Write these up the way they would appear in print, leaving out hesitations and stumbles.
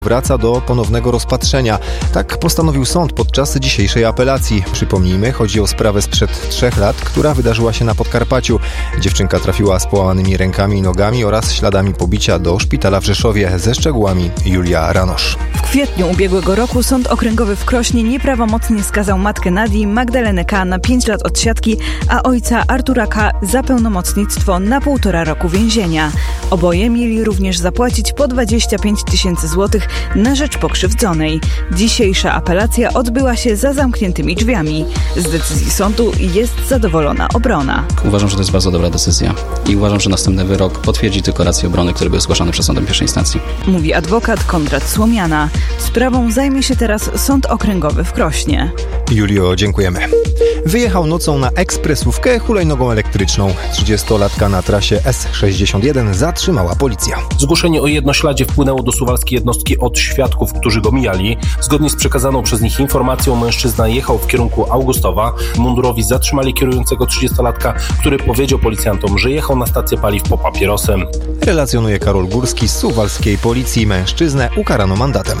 wraca do ponownego rozpatrzenia. Tak postanowił sąd podczas dzisiejszej apelacji. Przypomnijmy, chodzi o sprawę sprzed 3 lat, która wydarzyła się na Podkarpaciu. Dziewczynka trafiła z połamanymi rękami i nogami oraz śladami pobicia do szpitala w Rzeszowie. Ze szczegółami Julia Ranosz. W kwietniu ubiegłego roku Sąd Okręgowy w Krośnie nieprawomocnie skazał matkę Nadii, Magdalenę K. na 5 lat odsiadki, a ojca Artura K. za pełnomocnictwo na 1,5 roku więzienia. Oboje mieli również zapłacić po 25 000 złotych na rzecz pokrzywdzonej. Dzisiejsza apelacja odbyła się za zamkniętymi drzwiami. Z decyzji sądu jest zadowolona obrona. Uważam, że to jest bardzo dobra decyzja i uważam, że następny wyrok potwierdzi tylko rację obrony, który był zgłaszany przed sądem pierwszej instancji. Mówi adwokat Konrad Słomiana. Sprawą zajmie się teraz Sąd Okręgowy w Krośnie. Julio, dziękujemy. Wyjechał nocą na ekspresówkę hulajnogą elektryczną. 30-latka na trasie S61 zatrzymała policja. Zgłoszenie o jednośladzie wpłynęło do suwalskiej jednostki od świadków, którzy go mijali. Zgodnie z przekazaną przez nich informacją mężczyzna jechał w kierunku Augustowa. Mundurowi zatrzymali kierującego 30-latka, który powiedział policjantom, że jechał na stację paliw po papierosem. Relacjonuje Karol Górski z suwalskiej policji. Mężczyznę ukarano mandatem.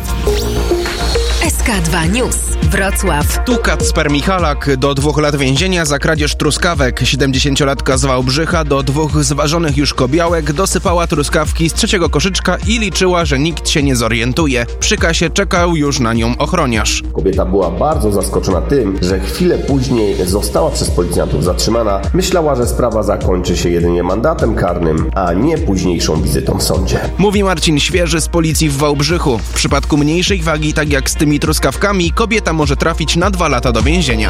SK2 News. Wrocław. Tukat z Permichalak do 2 lat więzienia za kradzież truskawek. 70-latka z Wałbrzycha do 2 zważonych już kobiałek dosypała truskawki z 3. koszyczka i liczyła, że nikt się nie zorientuje. Przy kasie czekał już na nią ochroniarz. Kobieta była bardzo zaskoczona tym, że chwilę później została przez policjantów zatrzymana. Myślała, że sprawa zakończy się jedynie mandatem karnym, a nie późniejszą wizytą w sądzie. Mówi Marcin Świeży z policji w Wałbrzychu. W przypadku mniejszej wagi, tak jak z tymi truskawkami, kobieta może trafić na 2 lata do więzienia.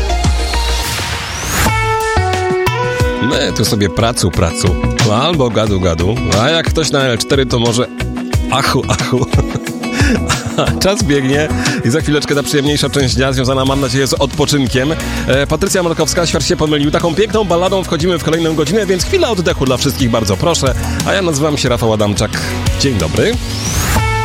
My tu sobie pracu, albo gadu, a jak ktoś na L4 to może achu. Czas biegnie i za chwileczkę ta przyjemniejsza część dnia związana, mam nadzieję, z odpoczynkiem. Patrycja Markowska, świat się pomylił. Taką piękną balladą wchodzimy w kolejną godzinę, więc chwila oddechu dla wszystkich, bardzo proszę. A ja nazywam się Rafał Adamczak. Dzień dobry.